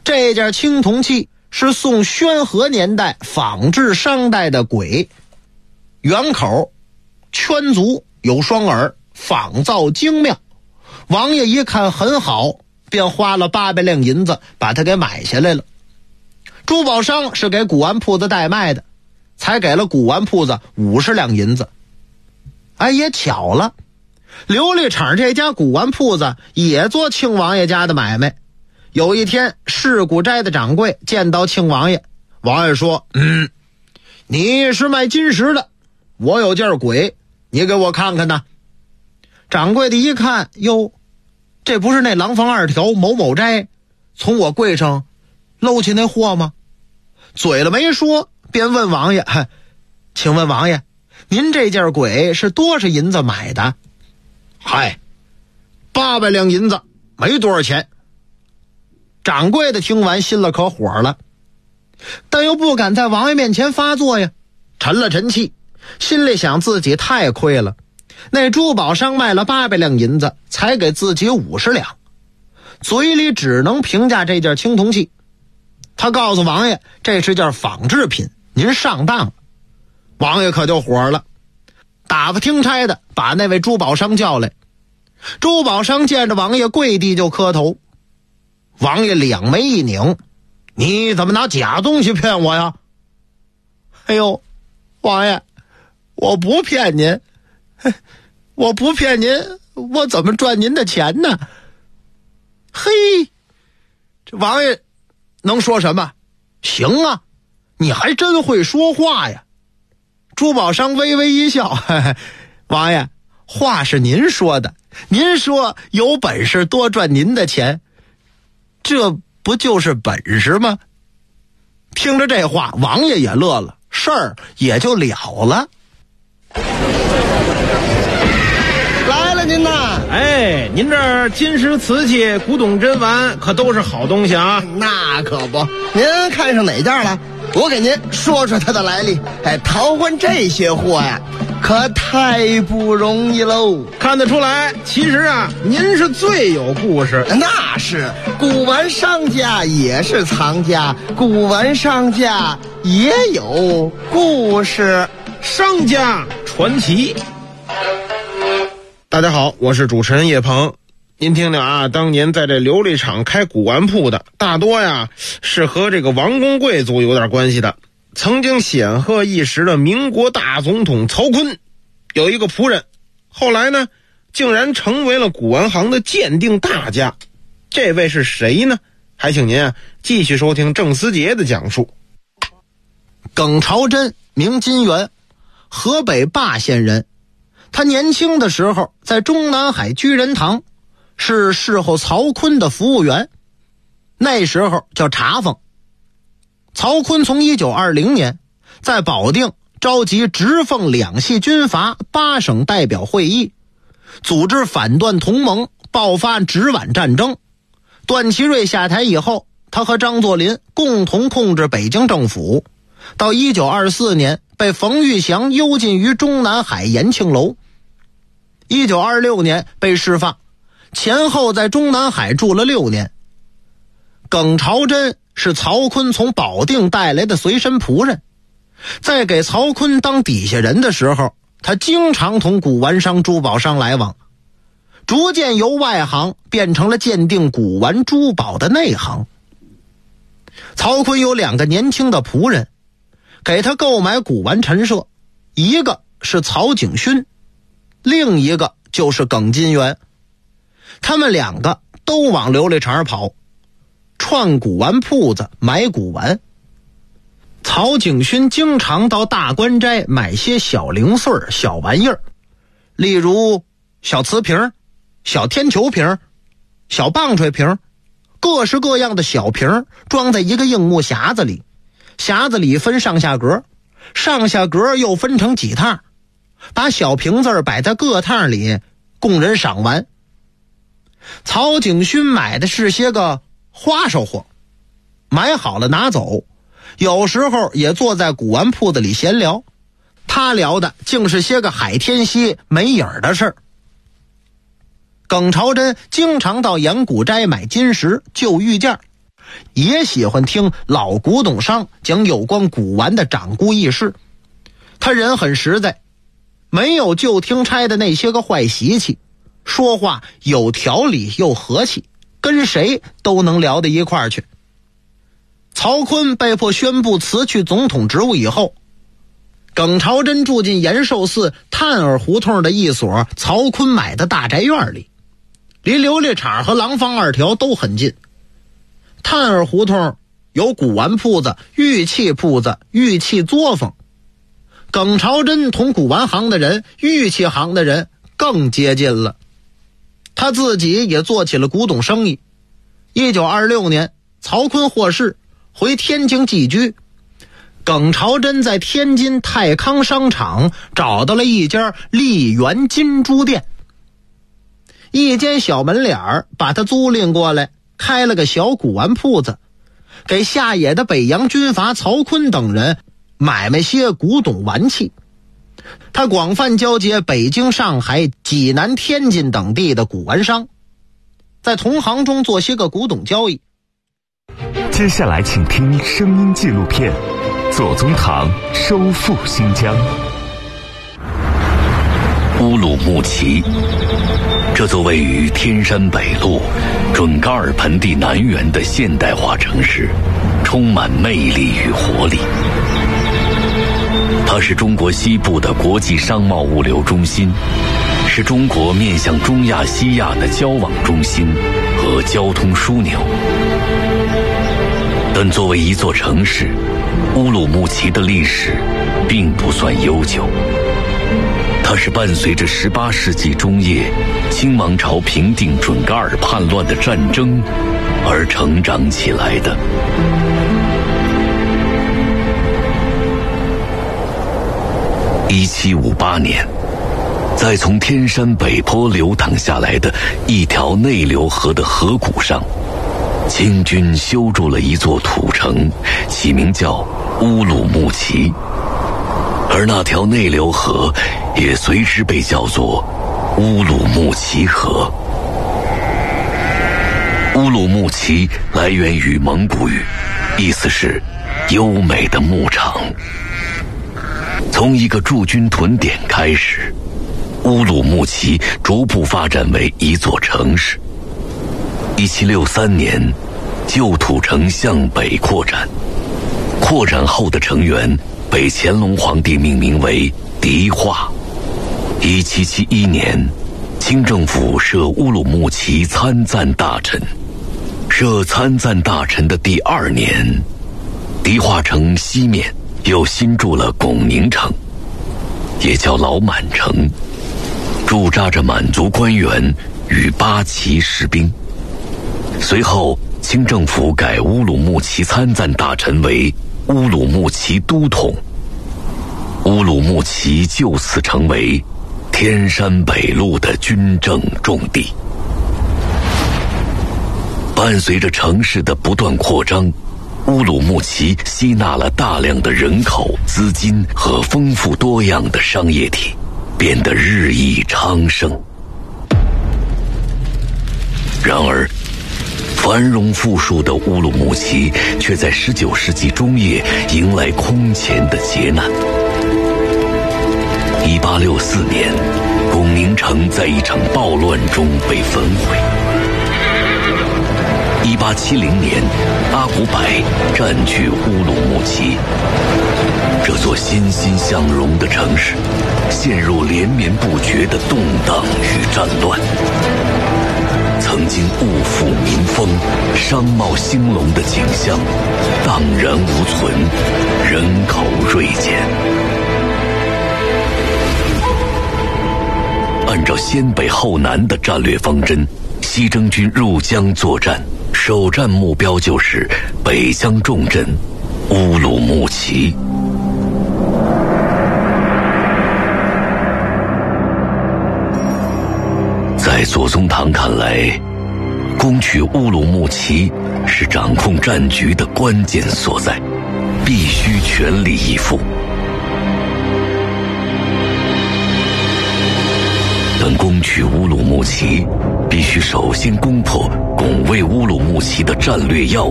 您这儿金石瓷器、古董珍玩可都是好东西啊。 那可不，您看上哪件了？我给您说说它的来历。淘换这些货呀，可太不容易喽。 看得出来，其实您是最有故事。 那是，古玩商家也是藏家，古玩商家也有故事。 商家传奇。大家好，我是主持人叶鹏。您听听当年在这琉璃厂开古玩铺的，大多是和这个王公贵族有点关系的。曾经显赫一时的民国大总统曹锟有一个仆人，后来呢竟然成为了古玩行的鉴定大家。这位是谁呢？还请您继续收听郑思杰的讲述。 耿朝珍，名金元，河北霸县人。他年轻的时候在中南海居仁堂是侍候曹锟的服务员，那时候叫茶坊。曹锟从1920年在保定召集直奉2系军阀8省代表会议，组织反段同盟，爆发直皖战争。段祺瑞下台以后，他和张作霖共同控制北京政府，到1924年被冯玉祥幽禁于中南海延庆楼。1926年被释放，前后在中南海住了6年。耿朝珍是曹锟从保定带来的随身仆人，在给曹锟当底下人的时候，他经常同古玩商、珠宝商来往，逐渐由外行变成了鉴定古玩珠宝的内行。曹锟有2个年轻的仆人，给他购买古玩陈设，一个是曹景勋，另一个就是耿金元。他们2个都往琉璃厂跑，串古玩铺子买古玩。曹景勋经常到大观斋买些小零碎小玩意儿，例如小瓷瓶、小天球瓶、小棒槌瓶，各式各样的小瓶装在一个硬木匣子里，匣子里分上下格，上下格又分成几趟，把小瓶子摆在各趟里供人赏玩。曹景勋买的是些个花哨货，买好了拿走，有时候也坐在古玩铺子里闲聊，他聊的竟是些个海天蝎没影儿的事儿。耿朝珍经常到盐谷斋买金石旧玉件， 也喜欢听老古董商讲有关古玩的掌故轶事。他人很实在，没有旧听差的那些个坏习气，说话有条理又和气，跟谁都能聊到一块儿去。曹锟被迫宣布辞去总统职务以后，耿朝珍住进延寿寺探儿胡同的一所曹锟买的大宅院里，离琉璃厂和廊坊二条都很近。探儿胡同有古玩铺子、玉器铺子、玉器作坊。耿朝珍同古玩行的人、玉器行的人更接近了，他自己也做起了古董生意。1926年，曹锟获释，回天津寄居。耿朝珍在天津泰康商场找到了一家丽园金珠店，一间小门脸儿把他租赁过来，开了个小古玩铺子，给下野的北洋军阀曹锟等人买卖些古董玩器。他广泛交接北京、上海、济南、天津等地的古玩商，在同行中做些个古董交易。 接下来请听声音纪录片《左宗棠收复新疆》。 乌鲁木齐，这座位于天山北路准噶尔盆地南缘的现代化城市，充满魅力与活力。它是中国西部的国际商贸物流中心，是中国面向中亚西亚的交往中心和交通枢纽。但作为一座城市，乌鲁木齐的历史并不算悠久。它是伴随着18世纪中叶清王朝平定准噶尔叛乱的战争而成长起来的。1758年，在从天山北坡流淌下来的一条内流河的河谷上，清军修筑了一座土城，起名叫乌鲁木齐，而那条内流河也随之被叫做乌鲁木齐河。乌鲁木齐来源于蒙古语，意思是优美的牧场。从一个驻军屯点开始，乌鲁木齐逐步发展为一座城市。1763年，旧土城向北扩展，扩展后的城垣被乾隆皇帝命名为迪化。1771年，清政府设乌鲁木齐参赞大臣。设参赞大臣的第2年，迪化城西面又新筑了拱宁城，也叫老满城，驻扎着满族官员与八旗士兵。随后，清政府改乌鲁木齐参赞大臣为乌鲁木齐都统，乌鲁木齐就此成为天山北路的军政重地。伴随着城市的不断扩张，乌鲁木齐吸纳了大量的人口、资金和丰富多样的商业体，变得日益昌盛。然而，繁荣富庶的乌鲁木齐却在19世纪中叶迎来空前的劫难。1864年，拱宁城在一场暴乱中被焚毁。1870年，阿古柏占据乌鲁木齐，这座欣欣向荣的城市陷入连绵不绝的动荡与战乱。曾经物阜民丰、商贸兴隆的景象荡然无存，人口锐减。按照先北后南的战略方针，西征军入疆作战，首战目标就是北疆重镇乌鲁木齐。在左宗棠看来，攻取乌鲁木齐是掌控战局的关键所在，必须全力以赴。但攻取乌鲁木齐，必须首先攻破拱卫乌鲁木齐的战略要